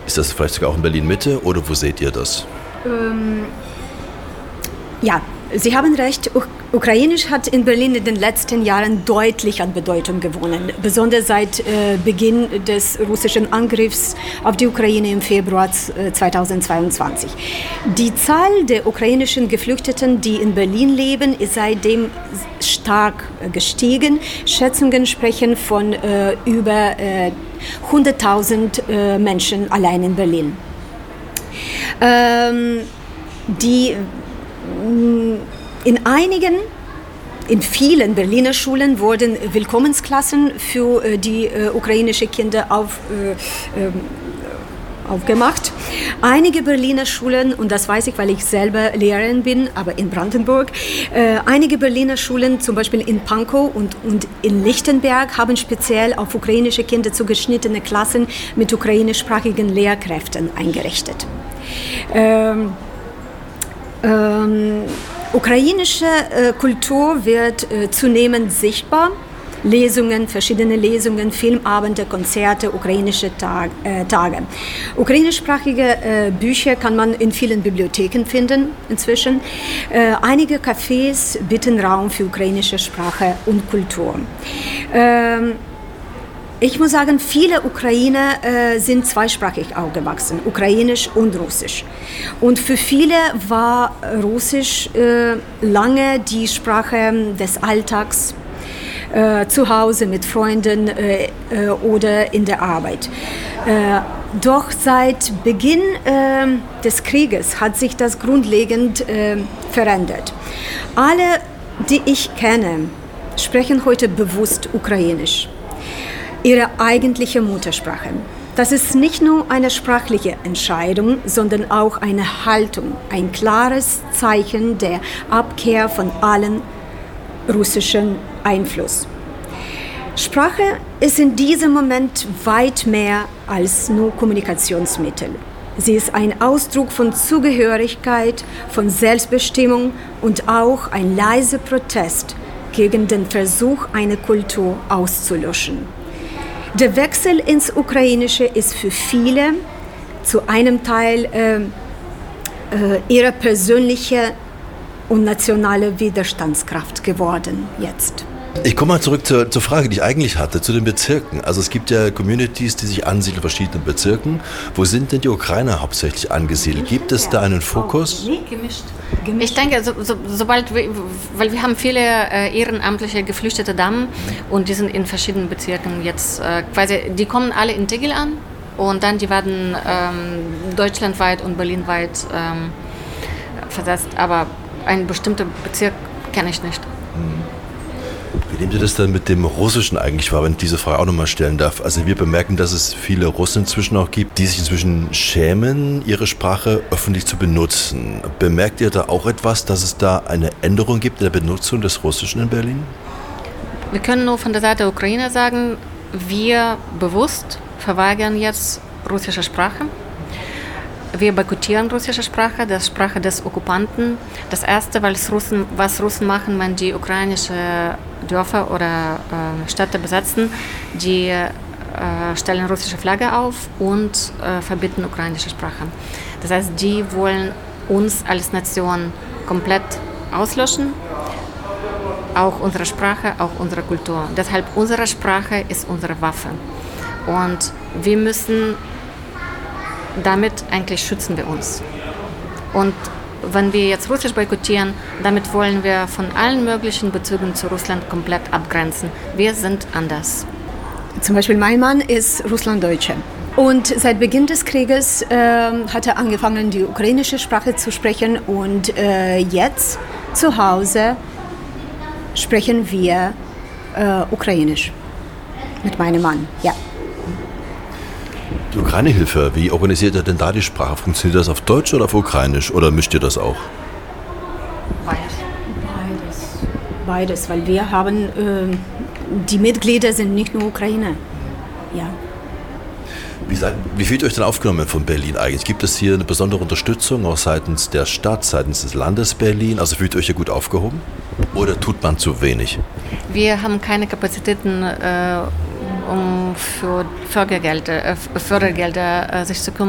Ist das vielleicht sogar auch in Berlin-Mitte oder wo seht ihr das? Ja, Sie haben recht. Ukrainisch hat in Berlin in den letzten Jahren deutlich an Bedeutung gewonnen, besonders seit Beginn des russischen Angriffs auf die Ukraine im Februar 2022. Die Zahl der ukrainischen Geflüchteten, die in Berlin leben, ist seitdem stark gestiegen. Schätzungen sprechen von über 100.000 Menschen allein in Berlin. In vielen Berliner Schulen wurden Willkommensklassen für die ukrainischen Kinder aufgemacht. Einige Berliner Schulen, und das weiß ich, weil ich selber Lehrerin bin, aber in Brandenburg, einige Berliner Schulen, zum Beispiel in Pankow und in Lichtenberg, haben speziell auf ukrainische Kinder zugeschnittene Klassen mit ukrainischsprachigen Lehrkräften eingerichtet. Ukrainische Kultur wird zunehmend sichtbar. Verschiedene Lesungen, Filmabende, Konzerte, ukrainische Tage. Ukrainischsprachige Bücher kann man in vielen Bibliotheken finden inzwischen. Einige Cafés bieten Raum für ukrainische Sprache und Kultur. Ich muss sagen, viele Ukrainer sind zweisprachig aufgewachsen, ukrainisch und russisch. Und für viele war Russisch lange die Sprache des Alltags, zu Hause mit Freunden oder in der Arbeit. Doch seit Beginn des Krieges hat sich das grundlegend verändert. Alle, die ich kenne, sprechen heute bewusst Ukrainisch. Ihre eigentliche Muttersprache. Das ist nicht nur eine sprachliche Entscheidung, sondern auch eine Haltung, ein klares Zeichen der Abkehr von allen russischen Einfluss. Sprache ist in diesem Moment weit mehr als nur Kommunikationsmittel. Sie ist ein Ausdruck von Zugehörigkeit, von Selbstbestimmung und auch ein leiser Protest gegen den Versuch, eine Kultur auszulöschen. Der Wechsel ins Ukrainische ist für viele zu einem Teil ihre persönliche und nationale Widerstandskraft geworden jetzt. Ich komme mal zurück zur Frage, die ich eigentlich hatte, zu den Bezirken. Also es gibt ja Communities, die sich ansiedeln in verschiedenen Bezirken. Wo sind denn die Ukrainer hauptsächlich angesiedelt? Gibt es da einen Fokus? Gemischt. Ich denke, weil wir haben viele ehrenamtliche geflüchtete Damen und die sind in verschiedenen Bezirken jetzt die kommen alle in Tegel an und dann die werden deutschlandweit und berlinweit versetzt, aber einen bestimmten Bezirk kenne ich nicht. Wie nehmt ihr das dann mit dem Russischen eigentlich wahr, wenn ich diese Frage auch nochmal stellen darf? Also wir bemerken, dass es viele Russen inzwischen auch gibt, die sich inzwischen schämen, ihre Sprache öffentlich zu benutzen. Bemerkt ihr da auch etwas, dass es da eine Änderung gibt in der Benutzung des Russischen in Berlin? Wir können nur von der Seite der Ukrainer sagen, wir bewusst verweigern jetzt russische Sprache. Wir boykottieren russische Sprache, das Sprache des Okkupanten. Das Erste, was Russen machen, wenn die ukrainische Dörfer oder Städte besetzen, die stellen russische Flagge auf und verbieten ukrainische Sprache. Das heißt, die wollen uns als Nation komplett auslöschen, auch unsere Sprache, auch unsere Kultur. Deshalb unsere Sprache ist unsere Waffe. Und wir müssen damit eigentlich schützen wir uns. Und wenn wir jetzt Russisch boykottieren, damit wollen wir von allen möglichen Bezügen zu Russland komplett abgrenzen. Wir sind anders. Zum Beispiel mein Mann ist Russlanddeutscher. Und seit Beginn des Krieges hat er angefangen, die ukrainische Sprache zu sprechen. Und jetzt zu Hause sprechen wir Ukrainisch mit meinem Mann. Ja. Die Ukraine-Hilfe, wie organisiert ihr denn da die Sprache? Funktioniert das auf Deutsch oder auf Ukrainisch oder mischt ihr das auch? Beides, weil wir haben, die Mitglieder sind nicht nur Ukrainer. Ja. Wie fühlt ihr euch denn aufgenommen von Berlin eigentlich? Gibt es hier eine besondere Unterstützung auch seitens der Stadt, seitens des Landes Berlin? Also fühlt ihr euch hier gut aufgehoben? Oder tut man zu wenig? Wir haben keine Kapazitäten, um für Fördergelder sich zu kümmern.